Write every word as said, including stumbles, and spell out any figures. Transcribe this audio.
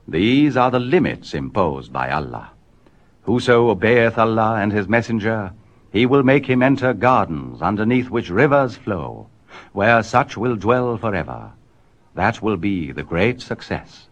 These are the limits imposed by Allah. Whoso obeyeth Allah and his messenger, he will make him enter gardens underneath which rivers flow, where such will dwell forever. That will be the great success.